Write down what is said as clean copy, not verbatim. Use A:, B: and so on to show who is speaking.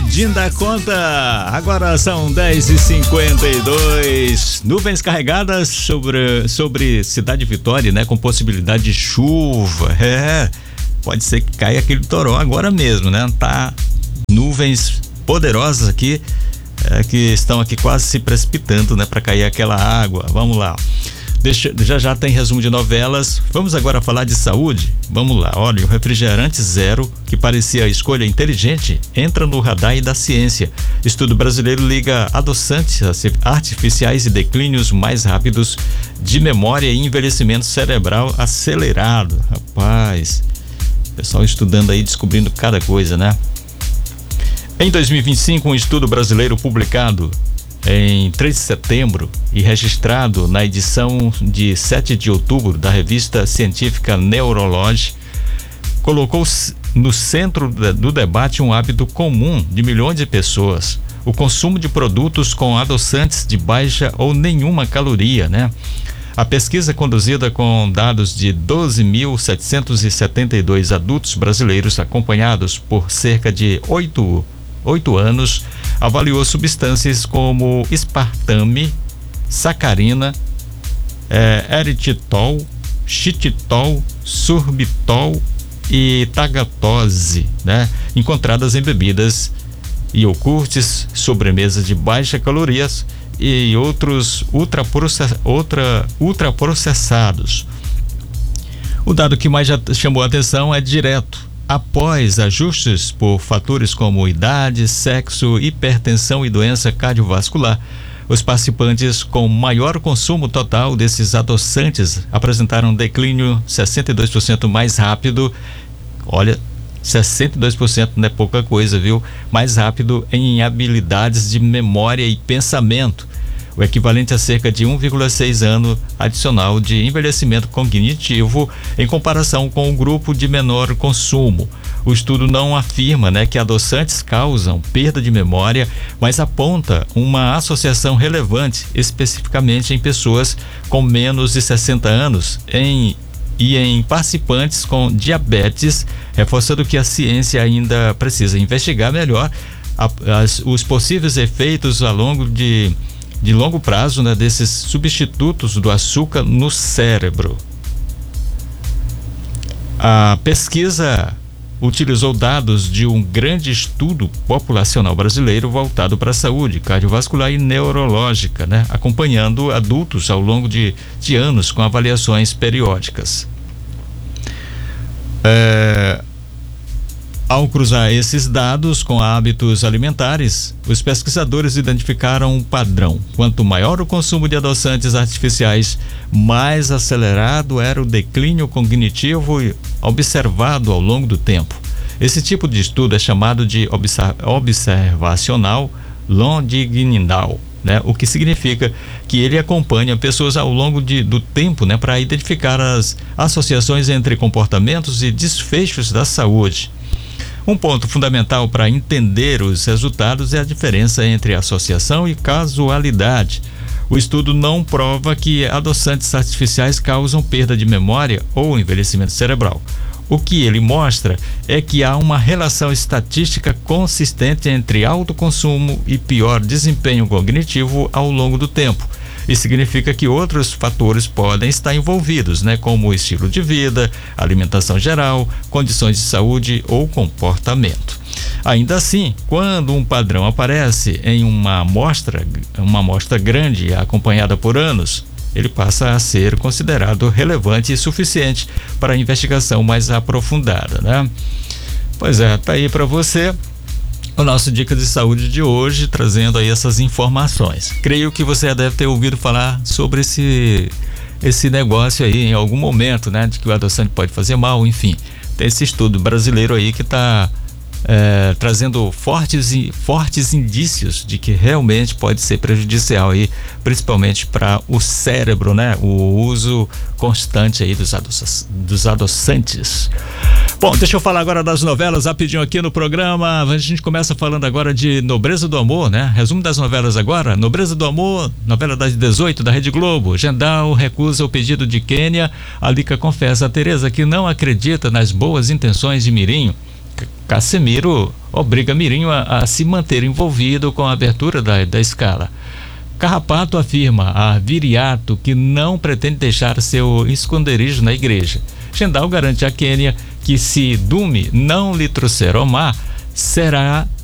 A: Din da conta, agora são 10h52. Nuvens carregadas sobre Cidade Vitória, né? Com possibilidade de chuva. Pode ser que caia aquele toró agora mesmo, né? Tá nuvens poderosas aqui, que estão aqui quase se precipitando, né? Para cair aquela água. Vamos lá. Já tem resumo de novelas. Vamos agora falar de saúde? Vamos lá. Olha, o refrigerante zero, que parecia a escolha inteligente, entra no radar da ciência. Estudo brasileiro liga adoçantes artificiais e declínios mais rápidos de memória e envelhecimento cerebral acelerado. Rapaz, pessoal estudando aí, descobrindo cada coisa, né? Em 2025, um estudo brasileiro publicado em 3 de setembro e registrado na edição de 7 de outubro da revista científica Neurology, colocou no centro do debate um hábito comum de milhões de pessoas: o consumo de produtos com adoçantes de baixa ou nenhuma caloria, né? A pesquisa, conduzida com dados de 12.772 adultos brasileiros acompanhados por cerca de 8 anos, avaliou substâncias como aspartame, sacarina, eritritol, xilitol, sorbitol e tagatose, né? Encontradas em bebidas, iogurtes, sobremesas de baixa calorias e outros ultraprocessados. O dado que mais já chamou a atenção é direto após ajustes por fatores como idade, sexo, hipertensão e doença cardiovascular. Os participantes com maior consumo total desses adoçantes apresentaram um declínio 62% mais rápido. Olha, 62% não é pouca coisa, viu? Mais rápido em habilidades de memória e pensamento, o equivalente a cerca de 1,6 ano adicional de envelhecimento cognitivo em comparação com o grupo de menor consumo. O estudo não afirma, né, que adoçantes causam perda de memória, mas aponta uma associação relevante, especificamente em pessoas com menos de 60 anos e em participantes com diabetes, reforçando que a ciência ainda precisa investigar melhor os possíveis efeitos a longo prazo, né, desses substitutos do açúcar no cérebro. A pesquisa utilizou dados de um grande estudo populacional brasileiro voltado para a saúde cardiovascular e neurológica, né, acompanhando adultos ao longo de anos com avaliações periódicas. Ao cruzar esses dados com hábitos alimentares, os pesquisadores identificaram um padrão. Quanto maior o consumo de adoçantes artificiais, mais acelerado era o declínio cognitivo observado ao longo do tempo. Esse tipo de estudo é chamado de observacional longitudinal, né? O que significa que ele acompanha pessoas ao longo do tempo, né, para identificar as associações entre comportamentos e desfechos da saúde. Um ponto fundamental para entender os resultados é a diferença entre associação e casualidade. O estudo não prova que adoçantes artificiais causam perda de memória ou envelhecimento cerebral. O que ele mostra é que há uma relação estatística consistente entre alto consumo e pior desempenho cognitivo ao longo do tempo. Isso significa que outros fatores podem estar envolvidos, né, como o estilo de vida, alimentação geral, condições de saúde ou comportamento. Ainda assim, quando um padrão aparece em uma amostra grande acompanhada por anos, ele passa a ser considerado relevante e suficiente para a investigação mais aprofundada, né? Pois é, tá aí para você o nosso Dica de Saúde de hoje, trazendo aí essas informações. Creio que você já deve ter ouvido falar sobre esse negócio aí em algum momento, né? De que o adoçante pode fazer mal, enfim. Tem esse estudo brasileiro aí que está trazendo fortes indícios de que realmente pode ser prejudicial aí, principalmente para o cérebro, né? O uso constante aí dos adoçantes. Bom, deixa eu falar agora das novelas rapidinho aqui no programa. A gente começa falando agora de Nobreza do Amor, né? Resumo das novelas agora. Nobreza do Amor, novela das 18 da Rede Globo. Jendal recusa o pedido de Quênia. Alica confessa a Teresa que não acredita nas boas intenções de Mirinho. Casemiro obriga Mirinho a se manter envolvido com a abertura da escala. Carrapato afirma a Viriato que não pretende deixar seu esconderijo na igreja. Jendal garante a Quênia que se Dume não lhe trouxer Omar, será